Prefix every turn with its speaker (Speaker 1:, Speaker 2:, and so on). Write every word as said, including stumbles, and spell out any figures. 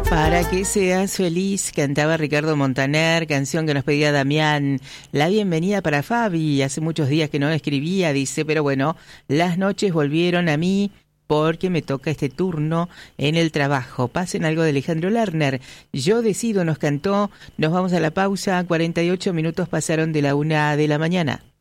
Speaker 1: Para que seas feliz, cantaba Ricardo Montaner, canción que nos pedía Damián. La bienvenida para Fabi, hace muchos días que no escribía, dice, pero bueno, las noches volvieron a mí porque me toca este turno en el trabajo. Pasen algo de Alejandro Lerner. Yo decido, nos cantó. Nos vamos a la pausa, cuarenta y ocho minutos pasaron de la una de la mañana.